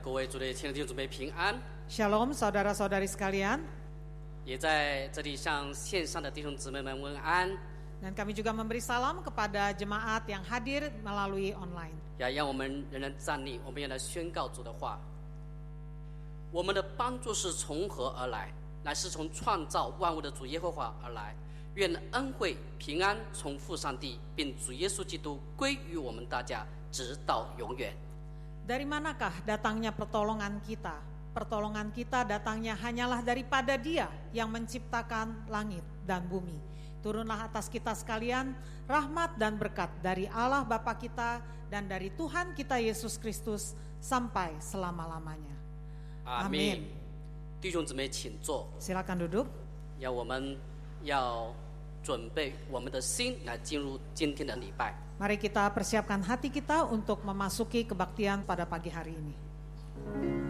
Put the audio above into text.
各位主内亲爱的弟兄姊妹平安， Shalom saudara-saudari sekalian. 也在这里向线上的弟兄姊妹们问安。 Dan kami juga memberi salam kepada jemaat yang hadir melalui online. 也让我们仍然站立，我们要来宣告主的话。我们的帮助是从何而来？乃是从创造万物的主耶和华而来。愿恩惠平安从父上帝并主耶稣基督归于我们大家，直到永远。 Dari manakah datangnya pertolongan kita? Pertolongan kita datangnya hanyalah daripada Dia yang menciptakan langit dan bumi. Turunlah atas kita sekalian rahmat dan berkat dari Allah Bapa kita dan dari Tuhan kita Yesus Kristus sampai selama-lamanya. 阿们。弟兄姊妹，请坐。 Silakan duduk. 我们要准备我们的心来进入今天的礼拜。 Mari kita persiapkan hati kita untuk memasuki kebaktian pada pagi hari ini.